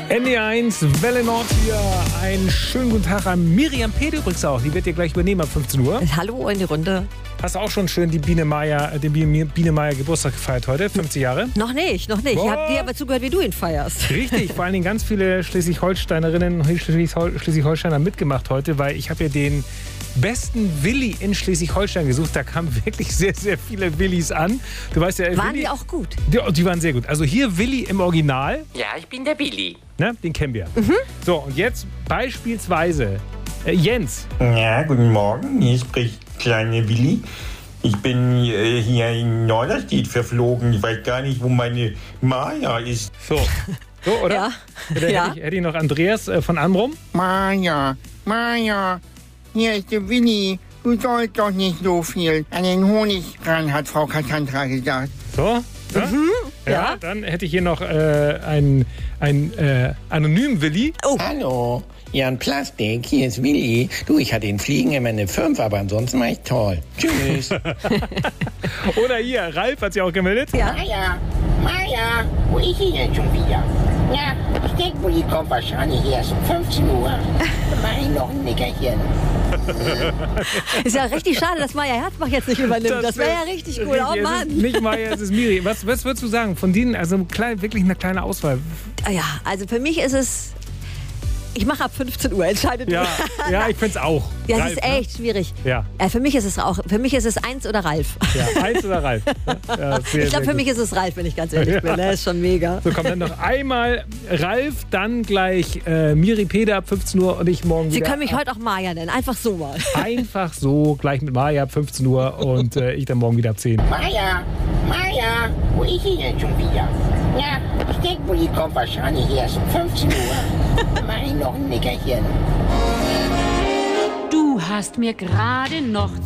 NDR1, Welle Nord hier. Einen schönen guten Tag an Miriam Pede übrigens auch. Die wird dir gleich übernehmen ab 15 Uhr. Hallo in die Runde. Hast du auch schon schön den Biene Meier Geburtstag gefeiert heute? 50 Jahre? Noch nicht. Ich habe dir aber zugehört, wie du ihn feierst. Richtig, vor allen Dingen ganz viele Schleswig-Holsteinerinnen und Schleswig-Holsteiner mitgemacht heute, weil ich habe ja den besten Willi in Schleswig-Holstein gesucht. Da kamen wirklich sehr, sehr viele Willis an. Du weißt ja, Waren Willi, die auch gut? Die waren sehr gut. Also hier Willi im Original. Ja, ich bin der Willi. Ne, den kennen wir. So, und jetzt beispielsweise Jens. Ja, guten Morgen. Hier spricht kleine Willi. Ich bin hier in Norderstedt verflogen. Ich weiß gar nicht, wo meine Maja ist. So, oder? Ja. Da hätte ich noch Andreas von Amrum. Maja, hier ist der Willi. Du sollst doch nicht so viel an den Honig ran, hat Frau Cassandra gesagt. So. Ja, dann hätte ich hier noch einen anonymen Willi. Oh. Hallo, Jan Plastik, hier ist Willi. Du, ich hatte in Fliegen immer eine 5, aber ansonsten war ich toll. Tschüss. Oder hier, Ralf hat sich auch gemeldet. Ja. Maja, wo ist sie denn schon wieder? Ja, ich denke wohl, die kommt wahrscheinlich erst um 15 Uhr. Mach ich noch ein Nickerchen. Ist ja richtig schade, dass Maja Herzbach jetzt nicht übernimmt. Das wäre ja richtig cool. Oh Es Mann. ist nicht Maja, es ist Miri. Was würdest du sagen von denen? Also wirklich eine kleine Auswahl. Ja, also für mich ist es... Ich mache ab 15 Uhr, entscheidet Ja, ich finde es auch. Ja, Ralf, es ist echt schwierig. Ja. Für mich ist es Eins oder Ralf. Ja, Eins oder Ralf. Ja, Ich glaube, für mich ist es Ralf, wenn ich ganz ehrlich bin. Das ist schon mega. So, kommt dann noch einmal Ralf, dann gleich Miri Pede ab 15 Uhr und ich morgen Sie wieder. können mich heute auch Maja nennen. Einfach so mal. Einfach so, gleich mit Maja ab 15 Uhr und ich dann morgen wieder ab 10. Maja, wo ist sie denn schon wieder? Ja, ich denke wohl, die kommt wahrscheinlich erst um 15 Uhr. Mach ich noch ein Nickerchen. Du hast mir gerade noch